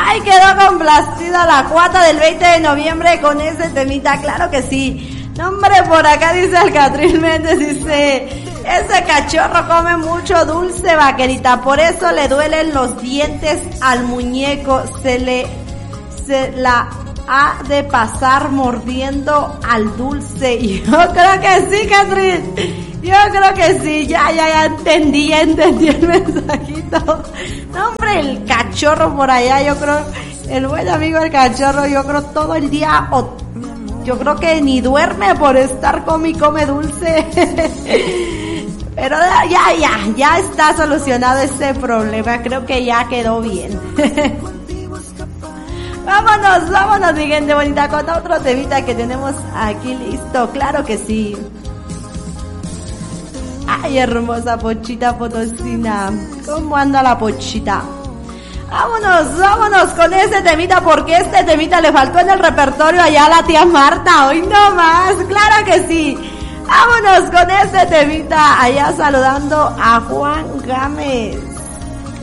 Ay, quedó complacida la cuata del 20 de noviembre con ese temita, claro que sí. No, hombre, por acá dice el Catrín Méndez, dice, ese cachorro come mucho dulce, vaquerita, por eso le duelen los dientes al muñeco, se la ha de pasar mordiendo al dulce. Yo creo que sí, Catrín. Yo creo que sí, ya entendí el mensajito. No, hombre, el cachorro por allá, yo creo, el buen amigo del cachorro, yo creo todo el día, yo creo que ni duerme por estar come dulce. Pero ya está solucionado ese problema, creo que ya quedó bien. Vámonos, mi gente bonita, con otro temita que tenemos aquí listo, claro que sí. Ay, hermosa Pochita Potosina, ¿cómo anda la Pochita? Vámonos con ese temita, porque este temita le faltó en el repertorio allá a la tía Marta, hoy no más, claro que sí. Vámonos con este temita, allá saludando a Juan Gámez.